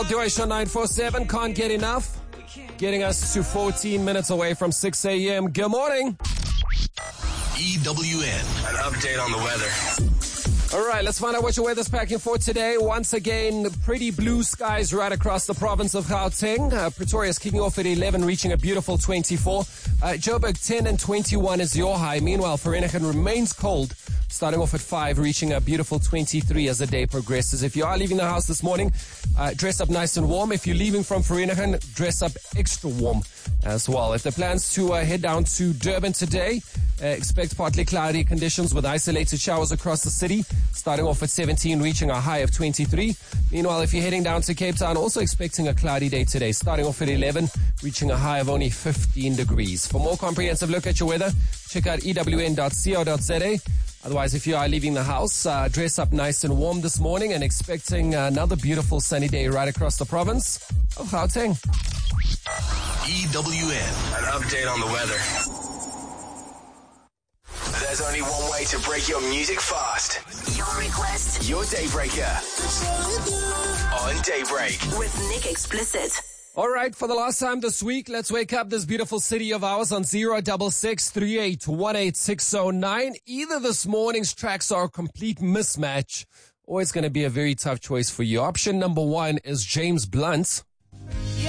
Duration 947, can't get enough. Getting us to 14 minutes away from 6 a.m. Good morning. EWN, an update on the weather. All right, let's find out what your weather's packing for today. Once again, pretty blue skies right across the province of Gauteng. Pretoria's kicking off at 11, reaching a beautiful 24. Joburg 10 and 21 is your high. Meanwhile, Vereeniging remains cold, starting off at 5, reaching a beautiful 23 as the day progresses. If you are leaving the house this morning, dress up nice and warm. If you're leaving from Vereeniging, dress up extra warm as well. If the plans to head down to Durban today, expect partly cloudy conditions with isolated showers across the city, starting off at 17, reaching a high of 23. Meanwhile, if you're heading down to Cape Town, also expecting a cloudy day today, starting off at 11, reaching a high of only 15 degrees. For more comprehensive look at your weather, check out ewn.co.za. Otherwise, if you are leaving the house, dress up nice and warm this morning and expecting another beautiful sunny day right across the province of Gauteng. EWN, an update on the weather. There's only one way to break your music fast. Your request. Your Daybreaker. On Daybreak. With Nick Explicit. All right, for the last time this week, let's wake up this beautiful city of ours on 06638188609. Either this morning's tracks are a complete mismatch, or it's going to be a very tough choice for you. Option number 1 is James Blunt.